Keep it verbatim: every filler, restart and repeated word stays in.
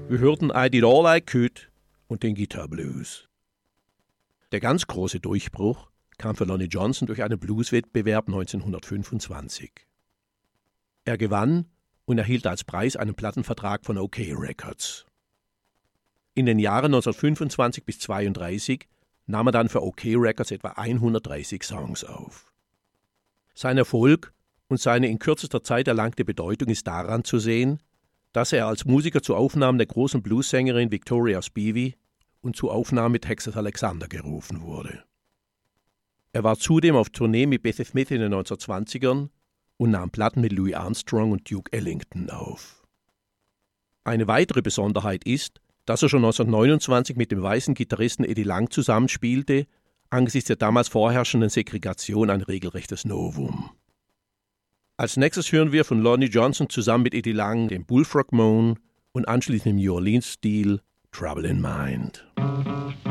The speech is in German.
Wir hörten I Did All I Could und den Guitar Blues. Der ganz große Durchbruch kam für Lonnie Johnson durch einen Blueswettbewerb neunzehnhundertfünfundzwanzig. Er gewann und erhielt als Preis einen Plattenvertrag von OK Records. In den Jahren neunzehnhundertfünfundzwanzig bis zweiunddreißig nahm er dann für OK Records etwa hundertdreißig Songs auf. Sein Erfolg und seine in kürzester Zeit erlangte Bedeutung ist daran zu sehen, dass er als Musiker zu Aufnahmen der großen Bluessängerin Victoria Spivey und zu Aufnahmen mit Texas Alexander gerufen wurde. Er war zudem auf Tournee mit Bessie Smith in den neunzehnhundertzwanzigern und nahm Platten mit Louis Armstrong und Duke Ellington auf. Eine weitere Besonderheit ist, dass er schon neunzehnhundertneunundzwanzig mit dem weißen Gitarristen Eddie Lang zusammenspielte, angesichts der damals vorherrschenden Segregation ein regelrechtes Novum. Als nächstes hören wir von Lonnie Johnson zusammen mit Eddie Lang den Bullfrog Moan und anschließend im New Orleans-Stil Trouble in Mind.